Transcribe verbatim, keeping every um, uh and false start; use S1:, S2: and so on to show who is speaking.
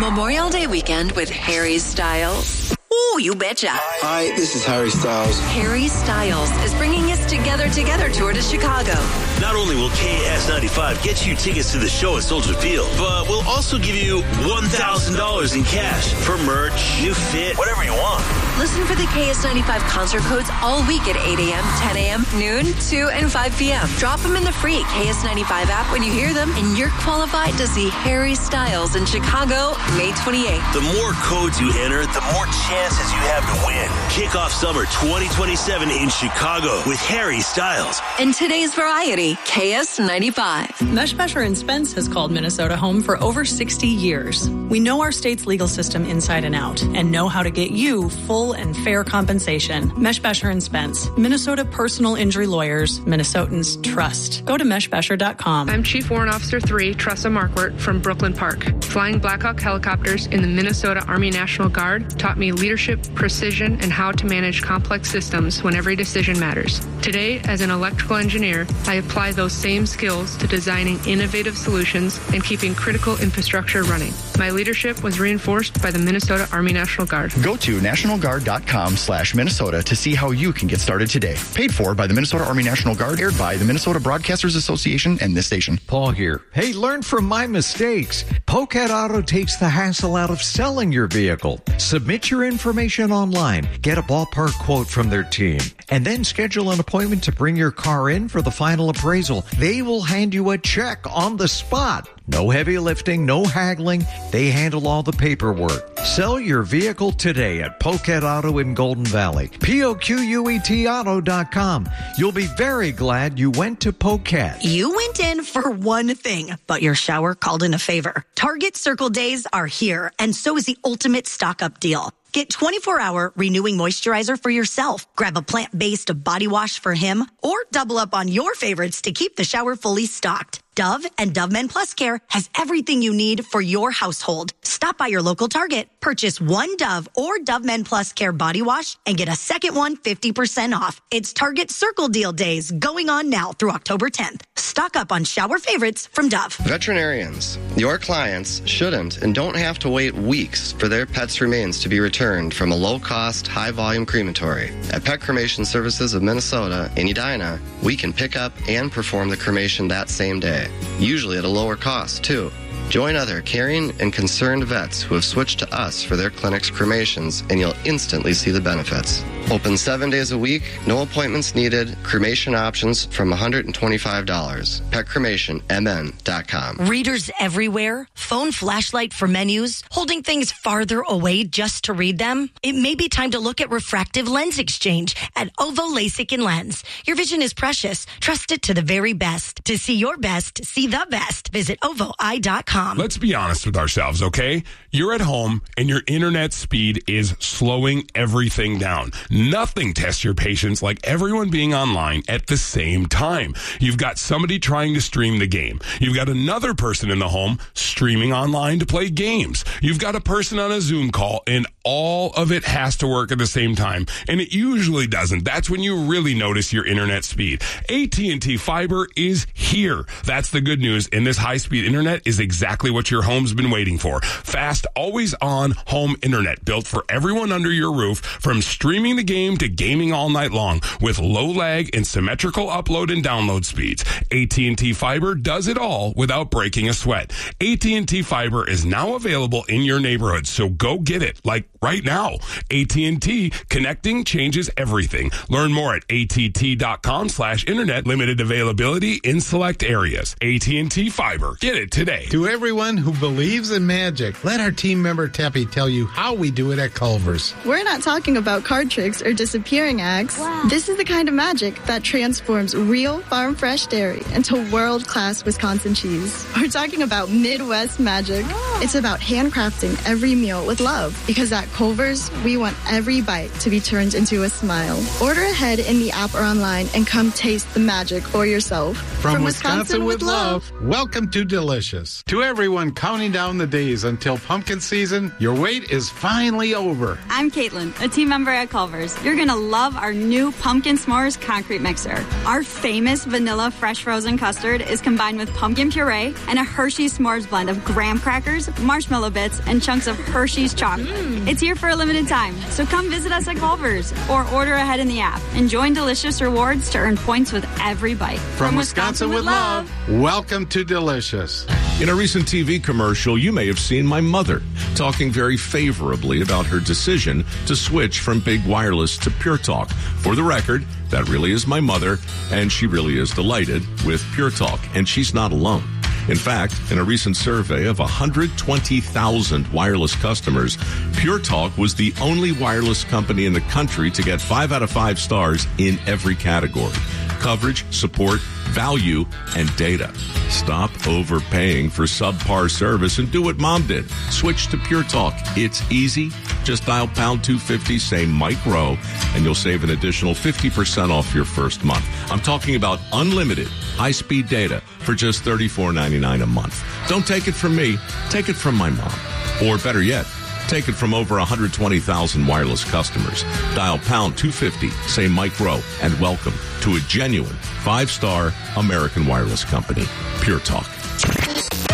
S1: Memorial Day weekend with Harry Styles. Ooh, you betcha.
S2: Hi, this is Harry Styles.
S1: Harry Styles is bringing his Together Together tour to Chicago.
S3: Not only will K S ninety-five get you tickets to the show at Soldier Field, but we'll also give you one thousand dollars in cash for merch, new fit, whatever you want.
S1: Listen for the K S ninety-five concert codes all week at eight a.m., ten a.m., noon, two, and five p.m. Drop them in the free K S ninety-five app when you hear them, and you're qualified to see Harry Styles in Chicago May twenty-eighth.
S3: The more codes you enter, the more chances you have to win. Kick off summer twenty twenty-seven in Chicago with Harry Styles.
S1: And today's variety, K S ninety-five.
S4: Meshbesher and Spence has called Minnesota home for over sixty years. We know our state's legal system inside and out and know how to get you full and fair compensation. Meshbesher and Spence, Minnesota personal injury lawyers, Minnesotans trust. Go to meshbesher dot com.
S5: I'm Chief Warrant Officer three, Tressa Markwart from Brooklyn Park. Flying Black Hawk helicopters in the Minnesota Army National Guard taught me leadership, precision, and how to manage complex systems when every decision matters. Today, as an electrical engineer, I apply those same skills to designing innovative solutions and keeping critical infrastructure running. My leadership was reinforced by the Minnesota Army National Guard.
S6: Go to national guard dot com slash Minnesota to see how you can get started today. Paid for by the Minnesota Army National Guard, aired by the Minnesota Broadcasters Association and this station.
S7: Paul here. Hey, learn from my mistakes. Pocat Auto takes the hassle out of selling your vehicle. Submit your information online, get a ballpark quote from their team, and then schedule an appointment to bring your car in for the final appraisal. They will hand you a check on the spot. No heavy lifting, no haggling. They handle all the paperwork. Sell your vehicle today at Poquet Auto in Golden Valley. P O Q U E T auto dot com. You'll be very glad you went to Poquet.
S8: You went in for one thing, but your shower called in a favor. Target Circle Days are here, and so is the ultimate stock-up deal. Get twenty-four hour renewing moisturizer for yourself. Grab a plant-based body wash for him, or double up on your favorites to keep the shower fully stocked. Dove and Dove Men Plus Care has everything you need for your household. Stop by your local Target, purchase one Dove or Dove Men Plus Care body wash, and get a second one fifty percent off. It's Target Circle Deal Days going on now through October tenth. Stock up on shower favorites from Dove.
S9: Veterinarians, your clients shouldn't and don't have to wait weeks for their pet's remains to be returned from a low-cost, high-volume crematory. At Pet Cremation Services of Minnesota in Edina, we can pick up and perform the cremation that same day, usually at a lower cost, too. Join other caring and concerned vets who have switched to us for their clinic's cremations, and you'll instantly see the benefits. Open seven days a week, no appointments needed, cremation options from one hundred twenty-five dollars. pet cremation m n dot com.
S8: Readers everywhere, phone flashlight for menus, holding things farther away just to read them? It may be time to look at refractive lens exchange at Ovo LASIK and Lens. Your vision is precious. Trust it to the very best. To see your best, see the best. Visit ovo eye dot com.
S10: Let's be honest with ourselves, okay? You're at home and your internet speed is slowing everything down. Nothing tests your patience like everyone being online at the same time. You've got somebody trying to stream the game. You've got another person in the home streaming online to play games. You've got a person on a Zoom call, and all of it has to work at the same time, and it usually doesn't. That's when you really notice your internet speed. A T and T Fiber is here. That's the good news, and this high-speed internet is exactly what your home's been waiting for. Fast, always-on home internet built for everyone under your roof, from streaming the game to gaming all night long, with low lag and symmetrical upload and download speeds. A T and T Fiber does it all without breaking a sweat. A T and T Fiber is now available in your neighborhood, so go get it, like right now. A T and T, connecting changes everything. Learn more at A T T dot com slash internet. Limited availability in select areas. A T and T Fiber. Get it today.
S11: To everyone who believes in magic, let our team member Teppy tell you how we do it at Culver's.
S12: We're not talking about card tricks or disappearing acts. Wow. This is the kind of magic that transforms real farm fresh dairy into world-class Wisconsin cheese. We're talking about Midwest magic. Oh. It's about handcrafting every meal with love, because at Culver's, we want every bite to be turned into a smile. Order ahead in the app or online and come taste the magic for yourself.
S11: From, From Wisconsin, Wisconsin with love, love, welcome to Delicious. To everyone counting down the days until pumpkin season, your wait is finally over.
S13: I'm Caitlin, a team member at Culver's. You're going to love our new Pumpkin S'mores concrete mixer. Our famous vanilla fresh frozen custard is combined with pumpkin puree and a Hershey's S'mores blend of graham crackers, marshmallow bits, and chunks of Hershey's chocolate. Mm. It's here for a limited time, so come visit us at Culver's or order ahead in the app and join Delicious Rewards to earn points with every bite.
S11: From, From Wisconsin, Wisconsin with love, love, welcome to Delicious.
S14: In a recent T V commercial, you may have seen my mother talking very favorably about her decision to switch from Big Wireless to Pure Talk. For the record, that really is my mother, and she really is delighted with Pure Talk, and she's not alone. In fact, in a recent survey of one hundred twenty thousand wireless customers, Pure Talk was the only wireless company in the country to get five out of five stars in every category: coverage, support, value, and data. Stop overpaying for subpar service and do what Mom did. Switch to Pure Talk. It's easy. Just dial pound two fifty, say Mike Rowe, and you'll save an additional fifty percent off your first month. I'm talking about unlimited high-speed data for just thirty-four ninety-nine a month. Don't take it from me. Take it from my mom. Or better yet, take it from over one hundred twenty thousand wireless customers. Dial pound two fifty, say Mike Rowe, and welcome to a genuine five-star American wireless company, Pure Talk.